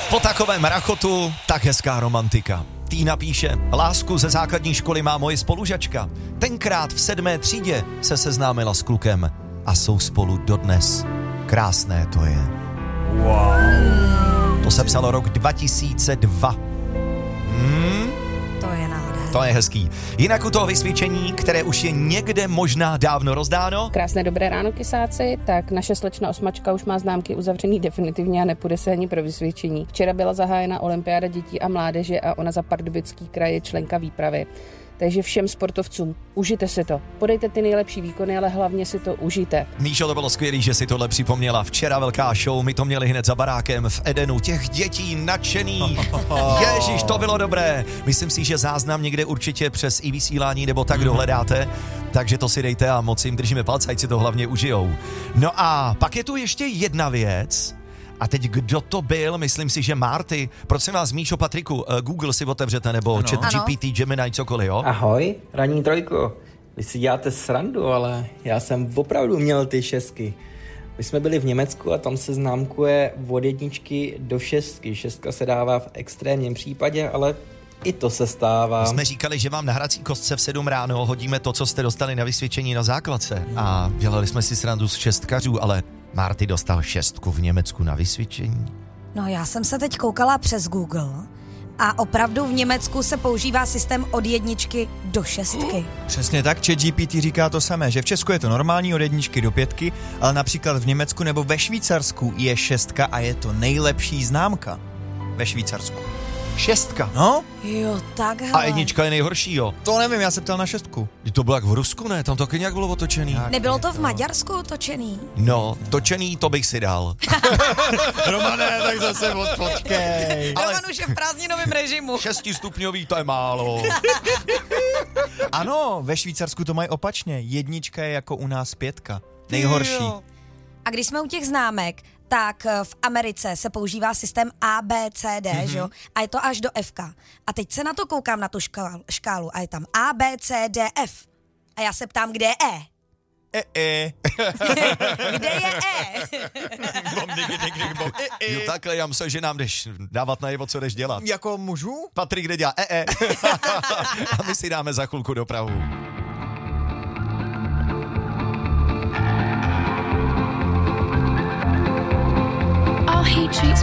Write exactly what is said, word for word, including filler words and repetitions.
Po takovém rachotu tak hezká romantika. Týna píše, lásku ze základní školy má moje spolužačka. Tenkrát v sedmé třídě se seznámila s klukem a jsou spolu dodnes. Krásné to je. Wow. To se psalo rok dva tisíce dva. Hmm? To je nádherné. To je hezký. Jinak u toho vysvědčení, které už je někde možná dávno rozdáno. Krásné dobré ráno, kysáci. Tak naše slečna osmačka už má známky uzavřený definitivně a nepůjde se ani pro vysvědčení. Včera byla zahájena olympiáda dětí a mládeže a ona za Pardubický kraj je členka výpravy. Takže všem sportovcům, užijte si to. Podejte ty nejlepší výkony, ale hlavně si to užijte. Míšo, to bylo skvělý, že si tohle připomněla. Včera velká show, my to měli hned za barákem v Edenu. Těch dětí nadšených. Ježíš, to bylo dobré. Myslím si, že záznam někde určitě přes i vysílání nebo tak dohledáte. Takže to si dejte a moc jim držíme palce, ať si to hlavně užijou. No a pak je tu ještě jedna věc. A teď kdo to byl? Myslím si, že Marty. Prosím vás, Míšo, Patriku, Google si otevřete, nebo chat G P T, Gemini, cokoliv, jo? Ahoj, ranní trojko. Vy si děláte srandu, ale já jsem opravdu měl ty šestky. My jsme byli v Německu a tam se známkuje od jedničky do šestky. Šestka se dává v extrémním případě, ale i to se stává. My jsme říkali, že vám na hrací kostce v sedm ráno hodíme to, co jste dostali na vysvědčení na základce. A dělali jsme si srandu z šestkařů, ale Marty dostal šestku v Německu na vysvědčení. No já jsem se teď koukala přes Google a opravdu v Německu se používá systém od jedničky do šestky. Přesně tak, chat G P T říká to samé, že v Česku je to normální od jedničky do pětky, ale například v Německu nebo ve Švýcarsku je šestka a je to nejlepší známka. Ve Švýcarsku. Šestka? No? Jo, takhle. A jednička je nejhorší, jo? To nevím, já se ptal na šestku. To bylo jak v Rusku, ne? Tam to taky nějak bylo otočený. Tak, Nebylo to v Maďarsku otočený? No, točený to bych si dal. Romane, tak zase odpočkej. Ale... Roman už je v prázdninovém režimu. Šestistupňový, to je málo. Ano, ve Švýcarsku to mají opačně. Jednička je jako u nás pětka. Nejhorší. A když jsme u těch známek, tak v Americe se používá systém A B C D, mm-hmm. že jo? A je to až do F. A teď se na to koukám, na tu škálu, škálu a je tam A, B, C, D, F. A já se ptám, kde je E? E, e. Kde je E? Jo, takhle, já myslím, že nám jdeš dávat najevo, co jdeš dělat. Jako můžu? Patrik, kde dělá E, E. A my si dáme za chvilku dopravu. He treats